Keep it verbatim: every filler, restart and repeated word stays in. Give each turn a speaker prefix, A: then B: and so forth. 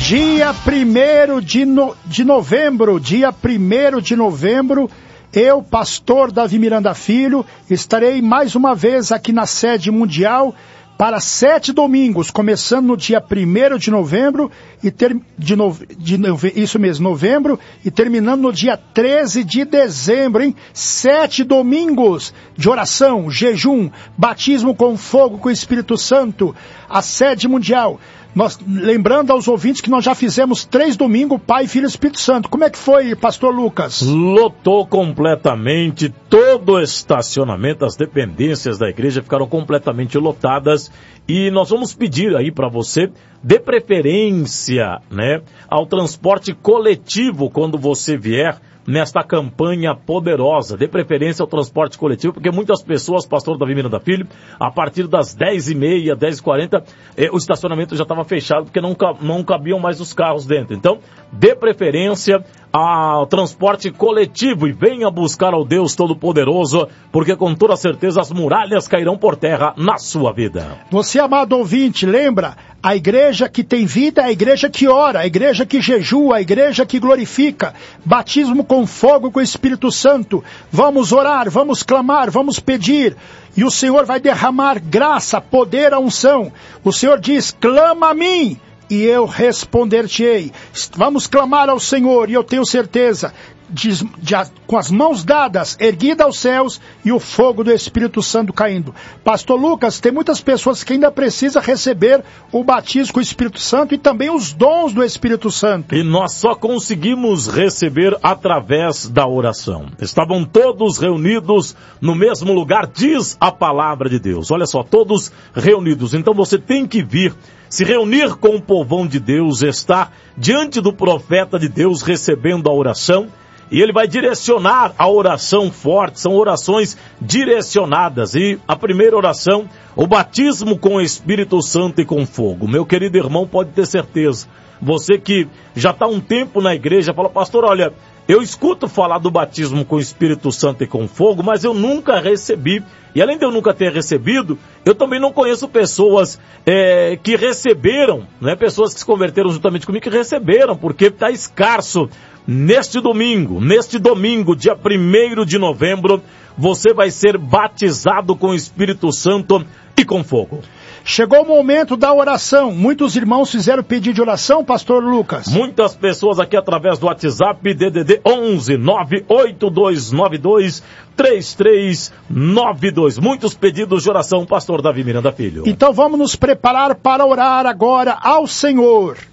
A: Dia primeiro de, no, de novembro, dia primeiro de novembro, eu, pastor Davi Miranda Filho, estarei mais uma vez aqui na sede mundial para sete domingos, começando no dia primeiro de novembro, e ter, de no, de nove, isso mesmo, novembro, e terminando no dia treze de dezembro, hein? Sete domingos de oração, jejum, batismo com fogo, com o Espírito Santo, a sede mundial. Nós, lembrando aos ouvintes que nós já fizemos três domingos, Pai, Filho e Espírito Santo. Como é que foi, pastor Lucas?
B: Lotou completamente todo o estacionamento, as dependências da igreja ficaram completamente lotadas e nós vamos pedir aí para você, dê preferência, né, ao transporte coletivo quando você vier nesta campanha poderosa. Dê preferência ao transporte coletivo, porque muitas pessoas, pastor Davi Miranda Filho, a partir das dez e meia, dez e quarenta, eh, o estacionamento já estava fechado, porque não, não cabiam mais os carros dentro. Então, dê preferência ao transporte coletivo e venha buscar ao Deus Todo-Poderoso, porque com toda certeza as muralhas cairão por terra na sua vida.
A: Você, amado ouvinte, lembra? A igreja que tem vida é a igreja que ora, a igreja que jejua, a igreja que glorifica, batismo com fogo com o Espírito Santo. Vamos orar, vamos clamar, vamos pedir, e o Senhor vai derramar graça, poder, a unção. O Senhor diz, clama a mim, e eu responder-te-ei. Vamos clamar ao Senhor, e eu tenho certeza, de, de, com as mãos dadas, erguida aos céus, e o fogo do Espírito Santo caindo. Pastor Lucas, tem muitas pessoas que ainda precisam receber o batismo com o Espírito Santo e também os dons do Espírito Santo.
B: E nós só conseguimos receber através da oração. Estavam todos reunidos no mesmo lugar, diz a palavra de Deus. Olha só, todos reunidos. Então você tem que vir, se reunir com o povão de Deus, estar diante do profeta de Deus recebendo a oração, e ele vai direcionar a oração forte, são orações direcionadas. E a primeira oração, o batismo com o Espírito Santo e com fogo. Meu querido irmão, pode ter certeza, você que já está um tempo na igreja, fala, pastor, olha, eu escuto falar do batismo com o Espírito Santo e com fogo, mas eu nunca recebi. E além de eu nunca ter recebido, eu também não conheço pessoas é, que receberam, né, pessoas que se converteram juntamente comigo, que receberam, porque está escasso. Neste domingo, neste domingo, dia primeiro de novembro, você vai ser batizado com o Espírito Santo e com fogo.
A: Chegou o momento da oração. Muitos irmãos fizeram pedido de oração, pastor Lucas.
B: Muitas pessoas aqui através do WhatsApp, D D D onze nove oito dois nove dois três três nove dois. Muitos pedidos de oração, pastor Davi Miranda Filho.
A: Então vamos nos preparar para orar agora ao Senhor.